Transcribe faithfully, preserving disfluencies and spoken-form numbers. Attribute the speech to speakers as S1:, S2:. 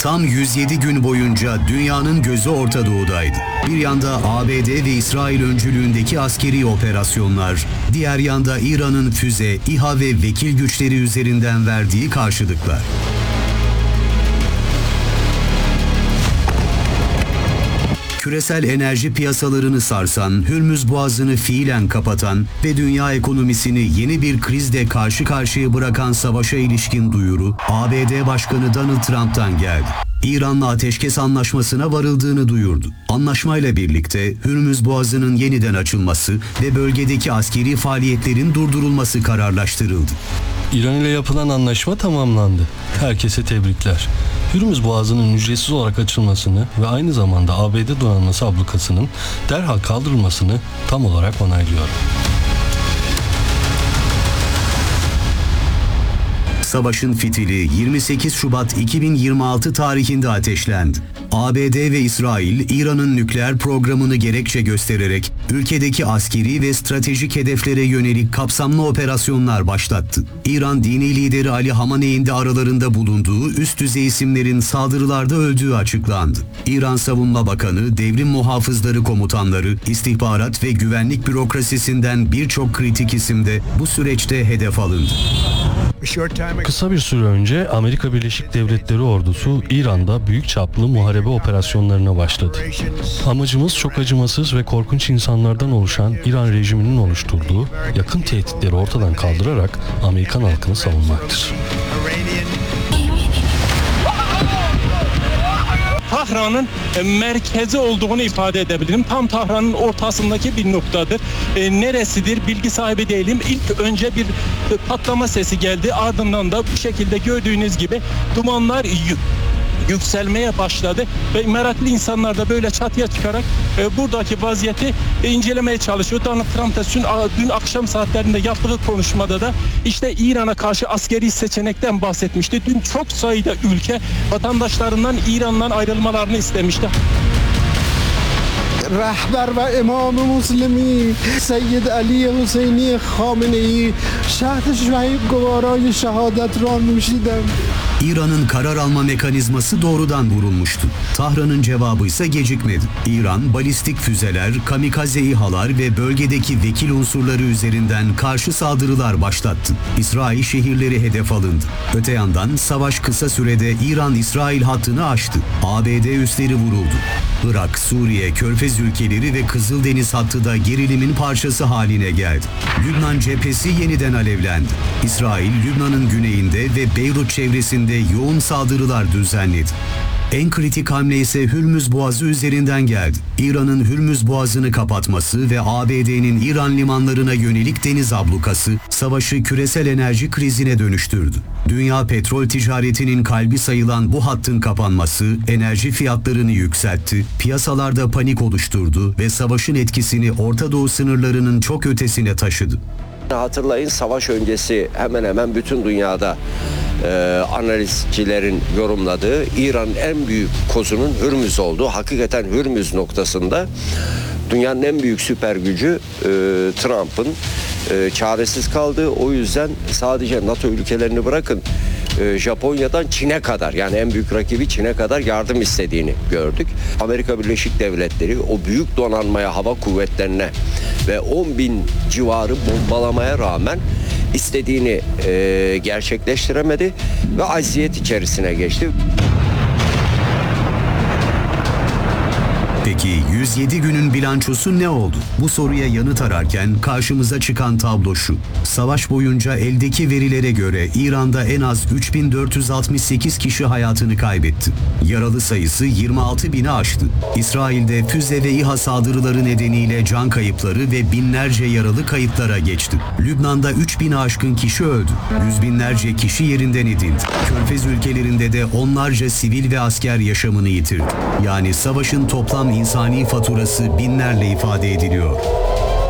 S1: Tam yüz yedi gün boyunca dünyanın gözü Orta Doğu'daydı. Bir yanda A B D ve İsrail öncülüğündeki askeri operasyonlar, diğer yanda İran'ın füze, İHA ve vekil güçleri üzerinden verdiği karşılıklar. Küresel enerji piyasalarını sarsan, Hürmüz Boğazı'nı fiilen kapatan ve dünya ekonomisini yeni bir krizle karşı karşıya bırakan savaşa ilişkin duyuru, A B D Başkanı Donald Trump'tan geldi. İran'la ateşkes anlaşmasına varıldığını duyurdu. Anlaşmayla birlikte Hürmüz Boğazı'nın yeniden açılması ve bölgedeki askeri faaliyetlerin durdurulması kararlaştırıldı.
S2: İran ile yapılan anlaşma tamamlandı. Herkese tebrikler. Hürmüz Boğazı'nın ücretsiz olarak açılmasını ve aynı zamanda A B D donanması ablukasının derhal kaldırılmasını tam olarak onaylıyorum.
S1: Savaşın fitili yirmi sekiz Şubat iki bin yirmi altı tarihinde ateşlendi. A B D ve İsrail, İran'ın nükleer programını gerekçe göstererek ülkedeki askeri ve stratejik hedeflere yönelik kapsamlı operasyonlar başlattı. İran dini lideri Ali Hamaney'in de aralarında bulunduğu üst düzey isimlerin saldırılarda öldüğü açıklandı. İran Savunma Bakanı, devrim muhafızları komutanları, istihbarat ve güvenlik bürokrasisinden birçok kritik isim de bu süreçte hedef alındı.
S2: Kısa bir süre önce Amerika Birleşik Devletleri ordusu İran'da büyük çaplı muharebe operasyonlarına başladı. Amacımız çok acımasız ve korkunç insanlardan oluşan İran rejiminin oluşturduğu yakın tehditleri ortadan kaldırarak Amerikan halkını savunmaktır.
S3: Tahran'ın merkezi olduğunu ifade edebilirim. Tam Tahran'ın ortasındaki bir noktadır. E, neresidir bilgi sahibi değilim. İlk önce bir patlama sesi geldi. Ardından da bu şekilde gördüğünüz gibi dumanlar yük. yükselmeye başladı ve meraklı insanlar da böyle çatıya çıkarak e, buradaki vaziyeti e, incelemeye çalışıyor. Donald Trump da dün, dün akşam saatlerinde yaptığı konuşmada da işte İran'a karşı askeri seçenekten bahsetmişti. Dün çok sayıda ülke vatandaşlarından İran'dan ayrılmalarını istemişti.
S4: رهبر و امام مسلمین سید علی حسینی خامنه‌ای شهد شهید گوارای شهادت را نوشیدم.
S1: İran'ın karar alma mekanizması doğrudan vurulmuştu. Tahran'ın cevabı ise gecikmedi. İran, balistik füzeler, kamikaze İHA'lar ve bölgedeki vekil unsurları üzerinden karşı saldırılar başlattı. İsrail şehirleri hedef alındı. Öte yandan savaş kısa sürede İran-İsrail hattını aştı. A B D üsleri vuruldu. Irak, Suriye, Körfez ülkeleri ve Kızıldeniz hattı da gerilimin parçası haline geldi. Lübnan cephesi yeniden alevlendi. İsrail, Lübnan'ın güneyinde ve Beyrut çevresinde yoğun saldırılar düzenledi. En kritik hamle ise Hürmüz Boğazı üzerinden geldi. İran'ın Hürmüz Boğazı'nı kapatması ve A B D'nin İran limanlarına yönelik deniz ablukası savaşı küresel enerji krizine dönüştürdü. Dünya petrol ticaretinin kalbi sayılan bu hattın kapanması enerji fiyatlarını yükseltti, piyasalarda panik oluşturdu ve savaşın etkisini Orta Doğu sınırlarının çok ötesine taşıdı.
S5: Hatırlayın, savaş öncesi hemen hemen bütün dünyada e, analizcilerin yorumladığı İran'ın en büyük kozunun Hürmüz olduğu, hakikaten Hürmüz noktasında dünyanın en büyük süper gücü e, Trump'ın e, çaresiz kaldığı, o yüzden sadece NATO ülkelerini bırakın Japonya'dan Çin'e kadar, yani en büyük rakibi Çin'e kadar yardım istediğini gördük. Amerika Birleşik Devletleri o büyük donanmaya, hava kuvvetlerine ve on bin civarı bombalamaya rağmen istediğini e, gerçekleştiremedi ve aziyet içerisine geçti.
S1: Peki yüz yedi günün bilançosu ne oldu? Bu soruya yanıt ararken karşımıza çıkan tablo şu. Savaş boyunca eldeki verilere göre İran'da en az üç bin dört yüz altmış sekiz kişi hayatını kaybetti. Yaralı sayısı yirmi altı bini aştı. İsrail'de füze ve İHA saldırıları nedeniyle can kayıpları ve binlerce yaralı kayıtlara geçti. Lübnan'da üç bini aşkın kişi öldü. Yüz binlerce kişi yerinden edildi. Körfez ülkelerinde de onlarca sivil ve asker yaşamını yitirdi. Yani savaşın toplam insani faturası binlerle ifade ediliyor.